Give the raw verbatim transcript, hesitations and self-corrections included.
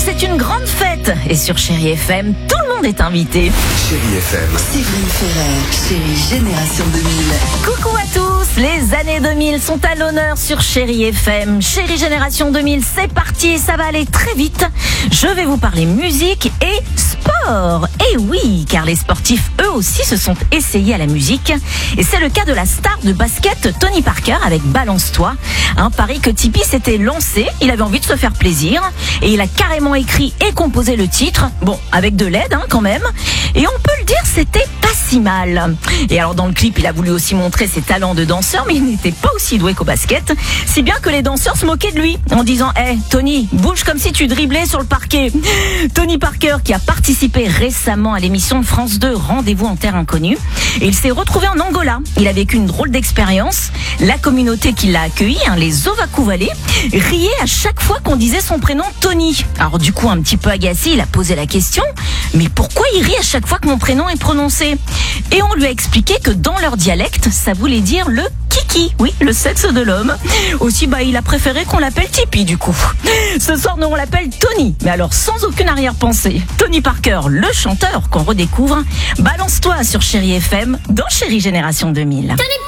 c'est une grande fête. Et sur Chérie F M, tout le monde est invité. Chérie F M. Séverine Ferrer, Chérie Génération deux mille. Coucou à tous, les années deux mille sont à l'honneur sur Chérie F M. Chérie Génération deux mille, c'est parti, ça va aller très vite. Je vais vous parler musique et sport. Et oui, car les sportifs, eux aussi, se sont essayés à la musique. Et c'est le cas de la star de basket Tony Parker avec Balance-toi. Un pari que Tipeee s'était lancé, il avait envie de se faire plaisir. Et il a carrément écrit et composé le titre. Bon, avec de l'aide hein, quand même. Et on peut le dire, c'était pas si mal. Et alors dans le clip, il a voulu aussi montrer ses talents de danseur, mais il n'était pas aussi doué qu'au basket. Si bien que les danseurs se moquaient de lui en disant hey, « Tony, bouge comme si tu driblais sur le parquet ». Tony Parker qui a participé récemment à l'émission de France deux Rendez-vous en terre inconnue. Et il s'est retrouvé en Angola. Il a vécu une drôle d'expérience. La communauté qui l'a accueilli, hein, les Ovaku Valley, riait à chaque fois qu'on disait son prénom Tony. Alors du coup, un petit peu agacé, il a posé la question « Mais pourquoi il rit à chaque fois que mon prénom est prononcé ?» Et on lui a expliqué que dans leur dialecte, ça voulait dire le kiki, oui, le sexe de l'homme. Aussi, bah, il a préféré qu'on l'appelle Tipeee, du coup. Ce soir, nous, on l'appelle Tony, mais alors sans aucune arrière-pensée. Tony Parker, le chanteur qu'on redécouvre. Balance-toi sur Chérie F M, dans Chérie Génération deux mille. Tony